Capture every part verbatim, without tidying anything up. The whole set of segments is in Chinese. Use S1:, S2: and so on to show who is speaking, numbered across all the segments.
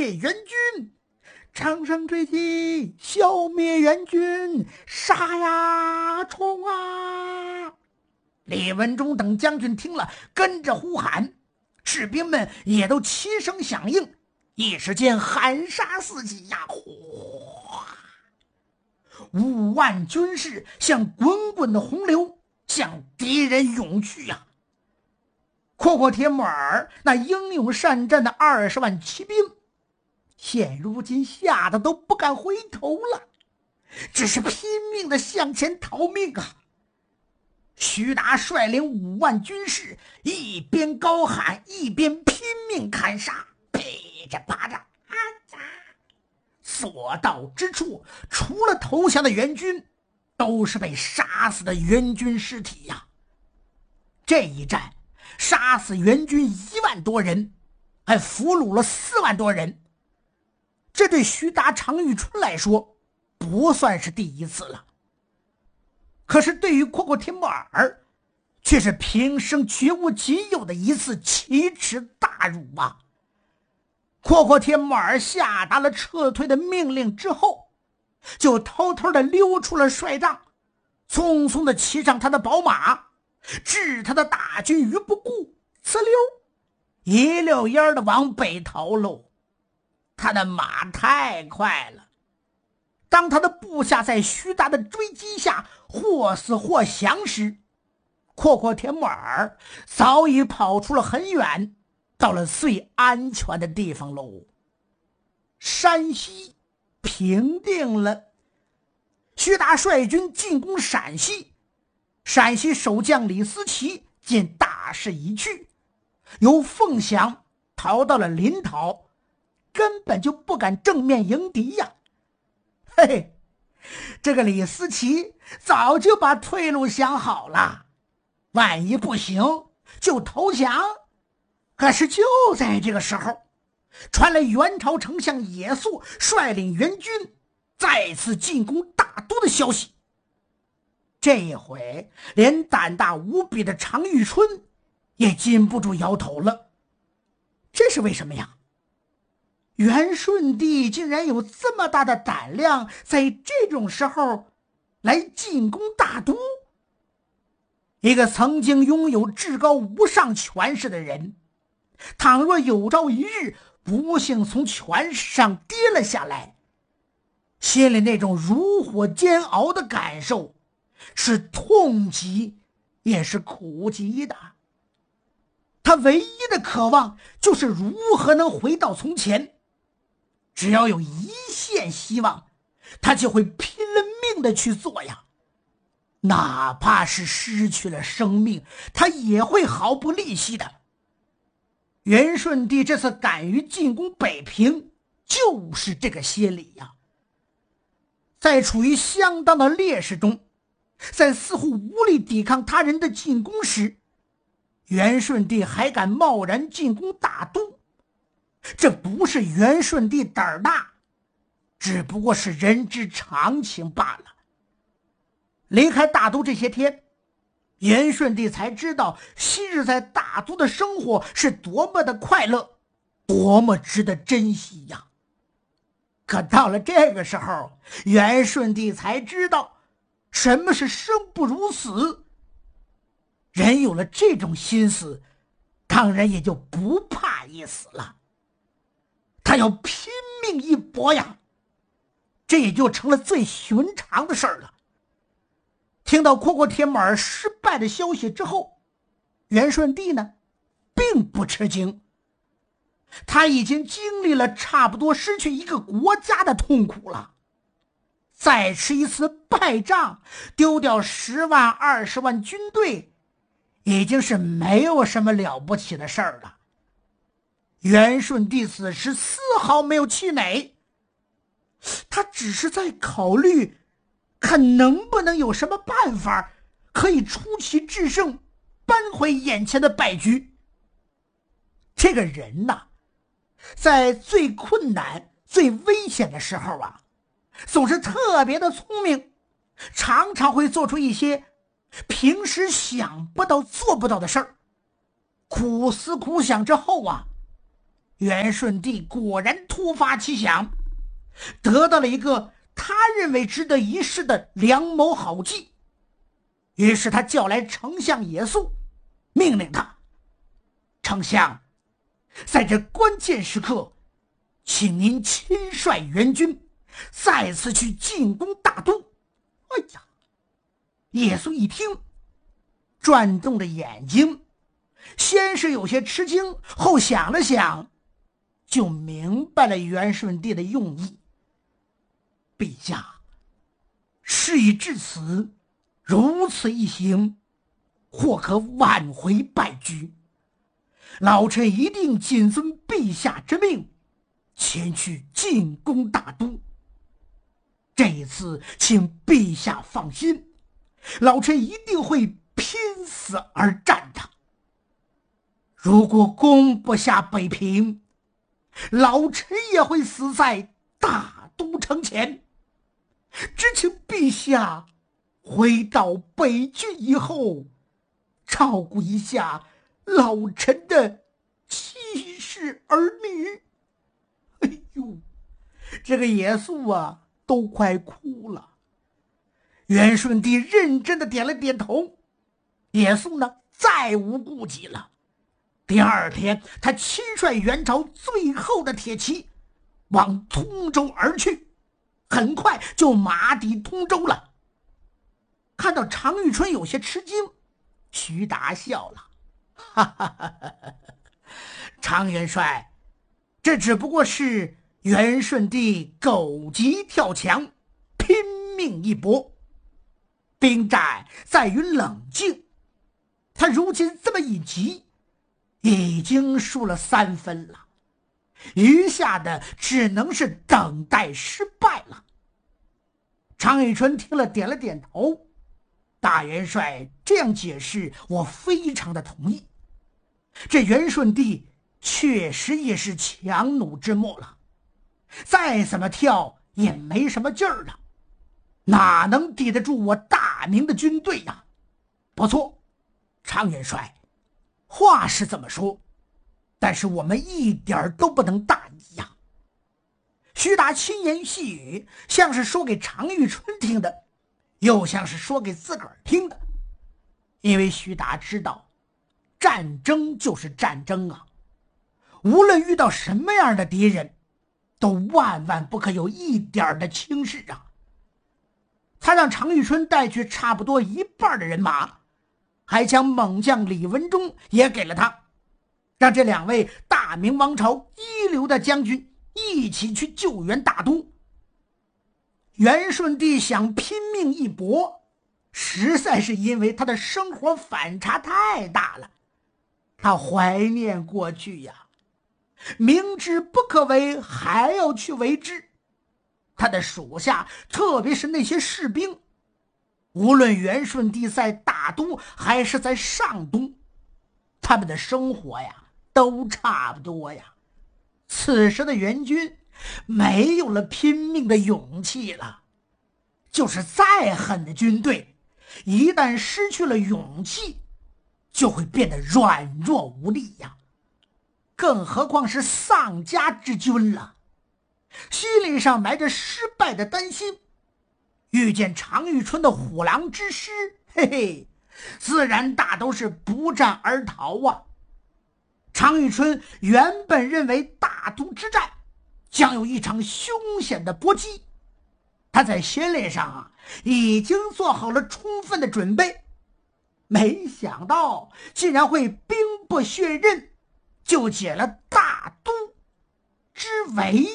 S1: 灭援军，乘胜追击，消灭援军，杀呀，冲啊！李文忠等将军听了，跟着呼喊，士兵们也都齐声响应，一时间喊杀四起呀！哗！五万军士像滚滚的洪流，向敌人涌去呀！阔阔铁木儿那英勇善战的二十万骑兵，现如今吓得都不敢回头了，只是拼命的向前逃命啊！徐达率领五万军士，一边高喊，一边拼命砍杀，噼着啪着，啊呀！所到之处，除了投降的援军，都是被杀死的援军尸体呀！这一战杀死援军一万多人，还俘虏了四万多人。这对徐达、常遇春来说，不算是第一次了。可是对于阔阔铁木儿，却是平生绝无仅有的一次奇耻大辱啊！阔阔铁木儿下达了撤退的命令之后，就偷偷的溜出了帅帐，匆匆的骑上他的宝马，置他的大军于不顾，呲溜一溜烟的往北逃喽。他的马太快了，当他的部下在徐达的追击下或死或降时，阔阔铁木儿早已跑出了很远，到了最安全的地方喽。山西平定了，徐达率军进攻陕西，陕西守将李思齐见大势已去，由凤翔逃到了临洮，根本就不敢正面迎敌呀。嘿嘿，这个李思齐早就把退路想好了，万一不行就投降。可是就在这个时候，传来元朝丞相野宿率领援军再次进攻大都的消息。这一回连胆大无比的常遇春也禁不住摇头了。这是为什么呀？元顺帝竟然有这么大的胆量，在这种时候来进攻大都。一个曾经拥有至高无上权势的人，倘若有朝一日不幸从权势上跌了下来，心里那种如火煎熬的感受是痛极也是苦极的。他唯一的渴望就是如何能回到从前，只要有一线希望，他就会拼了命的去做呀，哪怕是失去了生命，他也会毫不吝惜的。元顺帝这次敢于进攻北平，就是这个先例呀。在处于相当的劣势中，在似乎无力抵抗他人的进攻时，元顺帝还敢贸然进攻大都，这不是元顺帝胆儿大，只不过是人之常情罢了。离开大都这些天，元顺帝才知道昔日在大都的生活是多么的快乐，多么值得珍惜呀。可到了这个时候，元顺帝才知道什么是生不如死。人有了这种心思，当然也就不怕一死了，他要拼命一搏呀，这也就成了最寻常的事儿了。听到阔阔铁木儿失败的消息之后，元顺帝呢并不吃惊，他已经经历了差不多失去一个国家的痛苦了，再吃一次败仗，丢掉十万二十万军队，已经是没有什么了不起的事儿了。元顺帝此时丝毫没有气馁，他只是在考虑看能不能有什么办法可以出奇制胜，扳回眼前的败局。这个人呐，在最困难最危险的时候啊，总是特别的聪明，常常会做出一些平时想不到做不到的事儿。苦思苦想之后啊， 元顺帝果然突发奇想，得到了一个他认为值得一试的良谋好计。于是他叫来丞相野宿，命令他：丞相，在这关键时刻，请您亲率援军再次去进攻大都。哎呀，野宿一听，转动着眼睛，先是有些吃惊，后想了想，就明白了元顺帝的用意。陛下，事已至此，如此一行，或可挽回败局。老臣一定谨遵陛下之命，前去进攻大都。这一次，请陛下放心，老臣一定会拼死而战的。如果攻不下北平，老臣也会死在大都城前。只请陛下回到北郡以后，照顾一下老臣的妻室儿女。哎呦，这个野宿啊都快哭了。元顺帝认真的点了点头，野宿呢再无顾忌了。第二天，他亲率元朝最后的铁骑往通州而去，很快就马抵通州了。看到常遇春有些吃惊，徐达笑了：哈哈哈哈哈，常元帅，这只不过是元顺帝狗急跳墙，拼命一搏。兵战在于冷静，他如今这么一急，已经输了三分了，余下的只能是等待失败了。常遇春听了点了点头：大元帅这样解释，我非常的同意。这元顺帝确实也是强弩之末了，再怎么跳也没什么劲儿了，哪能抵得住我大明的军队呀？不错，常元帅，话是这么说，但是我们一点都不能大意呀。徐达轻言细语，像是说给常遇春听的，又像是说给自个儿听的。因为徐达知道，战争就是战争啊，无论遇到什么样的敌人，都万万不可有一点的轻视啊。他让常遇春带去差不多一半的人马，还将猛将李文忠也给了他，让这两位大明王朝一流的将军一起去救援大都。元顺帝想拼命一搏，实在是因为他的生活反差太大了。他怀念过去呀，明知不可为，还要去为之。他的属下，特别是那些士兵，无论元顺帝在大都还是在上都，他们的生活呀都差不多呀。此时的元军没有了拼命的勇气了，就是再狠的军队，一旦失去了勇气，就会变得软弱无力呀。更何况是丧家之君了，心理上埋着失败的担心，遇见常遇春的虎狼之师，嘿嘿，自然大都是不战而逃啊。常遇春原本认为大都之战将有一场凶险的搏击，他在心理上啊已经做好了充分的准备，没想到竟然会兵不血刃就解了大都之围。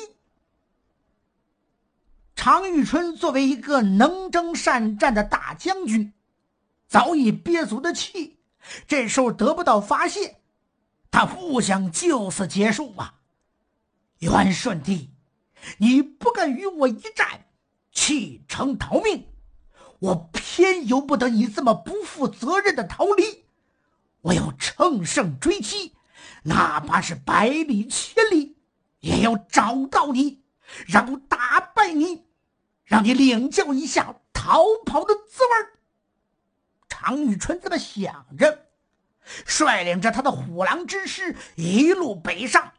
S1: 常遇春作为一个能征善战的大将军，早已憋足的气，这时候得不到发泄，他不想就此结束啊。元顺帝，你不敢与我一战，弃城逃命，我偏由不得你这么不负责任的逃离，我要乘胜追击，哪怕是百里千里，也要找到你，然后打败你，让你领教一下逃跑的滋味。常遇春这么想着，率领着他的虎狼之师一路北上，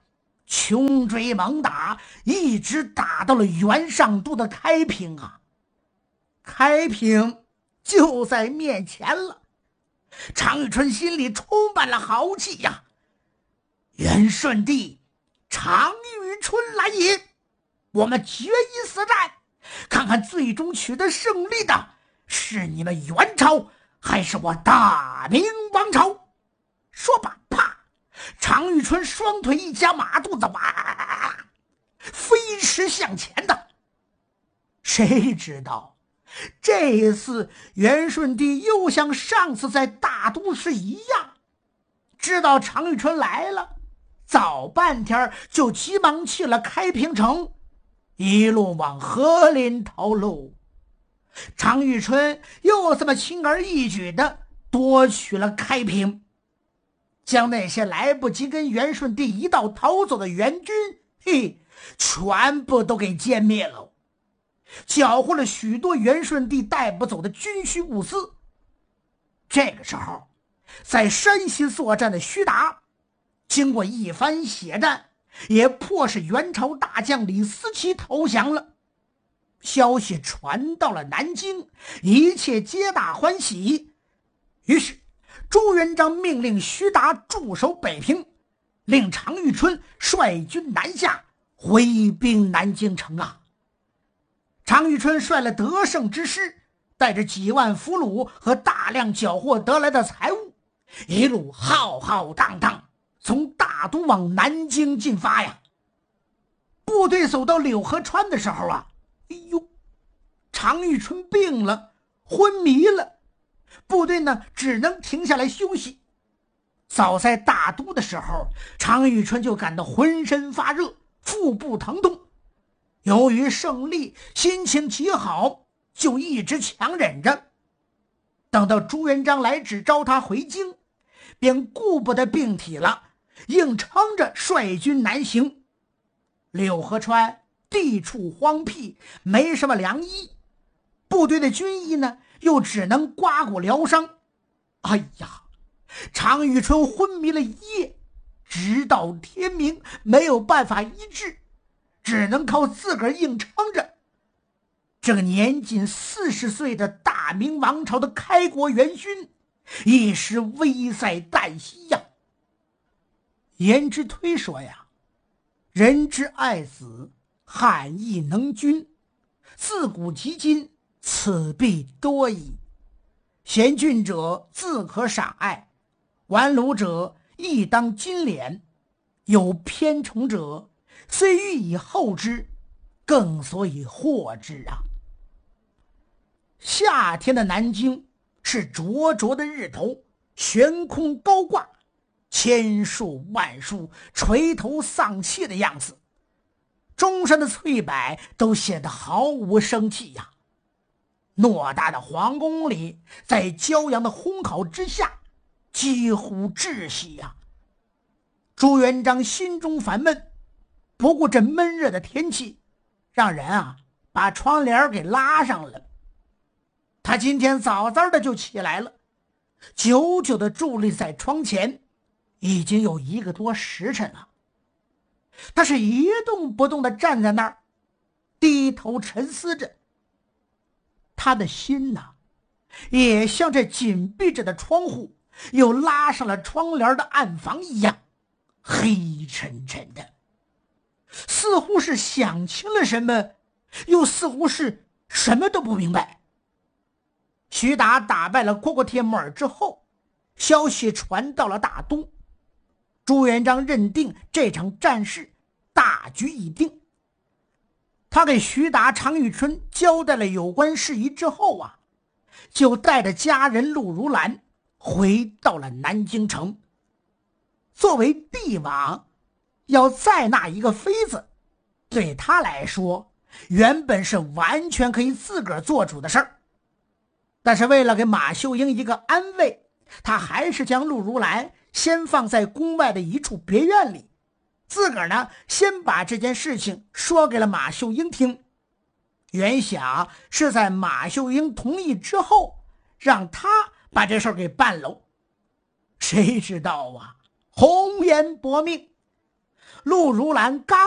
S1: 穷追猛打，一直打到了元上都的开平啊。开平就在面前了，常遇春心里充满了豪气呀。元顺帝，常遇春来也，我们决一死战，看看最终取得胜利的是你们元朝还是我大明王朝。说罢，啪，常遇春双腿一夹，马肚子哇飞驰向前的。谁知道这一次元顺帝又像上次在大都市一样，知道常遇春来了，早半天就急忙去了开平城，一路往河林逃喽。常遇春又这么轻而易举的夺取了开平，将那些来不及跟元顺帝一道逃走的元军，嘿，全部都给歼灭了，缴获了许多元顺帝带不走的军需物资。这个时候，在山西作战的徐达，经过一番血战，也迫使元朝大将李思齐投降了。消息传到了南京，一切皆大欢喜。于是朱元璋命令徐达驻守北平，令常遇春率军南下，回兵南京城啊。常遇春率了得胜之师，带着几万俘虏和大量缴获得来的财物，一路浩浩荡荡从大都往南京进发呀。部队走到柳河川的时候啊，哎呦，常遇春病了，昏迷了，部队呢只能停下来休息。早在大都的时候，常遇春就感到浑身发热，腹部疼痛。由于胜利，心情极好，就一直强忍着。等到朱元璋来旨召他回京，便顾不得病体了，硬撑着率军南行。柳河川地处荒僻，没什么粮衣，部队的军医呢又只能刮骨疗伤。哎呀，常遇春昏迷了一夜，直到天明，没有办法医治，只能靠自个儿硬撑着。这个年仅四十岁的大明王朝的开国元勋，一时危在旦夕呀。颜之推说呀，人之爱子，罕亦能君，自古及今，此必多矣。贤俊者自可赏爱，顽鲁者亦当金敛，有偏宠者虽欲以厚之，更所以获之啊。夏天的南京是灼灼的日头，悬空高挂，千树万树垂头丧气的样子，中山的翠柏都显得毫无生气呀。偌大的皇宫里，在骄阳的烘烤之下，几乎窒息呀。朱元璋心中烦闷，不顾这闷热的天气，让人啊把窗帘给拉上了。他今天早早的就起来了，久久的伫立在窗前，已经有一个多时辰了。他是一动不动的站在那儿，低头沉思着。他的心呢，也像这紧闭着的窗户又拉上了窗帘的暗房一样，黑沉沉的，似乎是想清了什么，又似乎是什么都不明白。徐达打败了阔阔帖木儿之后，消息传到了大都，朱元璋认定这场战事大局已定。他给徐达、常遇春交代了有关事宜之后啊，就带着家人陆如兰回到了南京城。作为帝王，要再纳一个妃子，对他来说原本是完全可以自个儿做主的事儿。但是为了给马秀英一个安慰，他还是将陆如兰先放在宫外的一处别院里，自个儿呢先把这件事情说给了马秀英听，原想是在马秀英同意之后让他把这事儿给办喽。谁知道啊，红颜薄命， 陆如兰刚